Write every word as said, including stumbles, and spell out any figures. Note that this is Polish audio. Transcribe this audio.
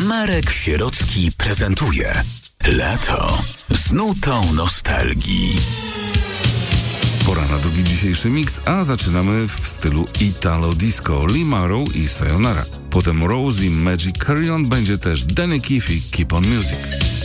Marek Sierocki prezentuje Lato z nutą nostalgii. Pora na drugi dzisiejszy miks, a zaczynamy w stylu Italo Disco, Lee Morrow i Sayonara. Potem Rose i Magic Carry On, będzie też Danny Keefe i Keep On Music.